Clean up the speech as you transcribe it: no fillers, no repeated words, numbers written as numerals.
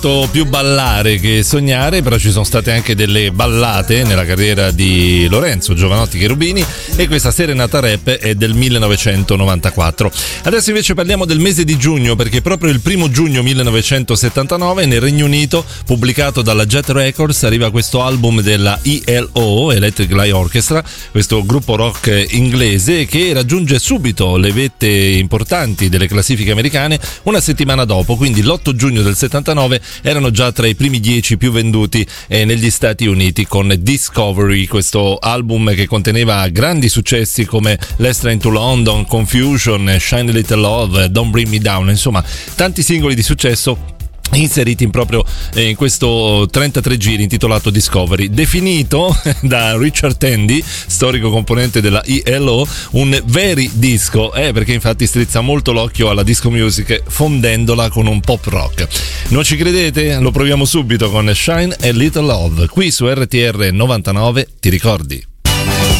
fatto più ballare che sognare, però ci sono state anche delle ballate nella carriera di Lorenzo Giovanotti Cherubini, e questa serenata rap è del 1994. Adesso invece parliamo del mese di giugno, perché proprio il 1 giugno 1979 nel Regno Unito, pubblicato dalla Jet Records, arriva questo album della ELO, Electric Light Orchestra, questo gruppo rock inglese che raggiunge subito le vette importanti delle classifiche americane una settimana dopo, quindi l'8 giugno del 79 erano già tra i primi 10 più venduti negli Stati Uniti con Discovery, questo album che conteneva grandi successi come Let's Train to London, Confusion, Shine a Little Love, Don't Bring Me Down, insomma tanti singoli di successo inseriti proprio in questo 33 giri intitolato Discovery, definito da Richard Tandy, storico componente della ELO, un very disco, perché infatti strizza molto l'occhio alla disco music fondendola con un pop rock. Non ci credete? Lo proviamo subito con Shine a Little Love qui su RTR 99, ti ricordi?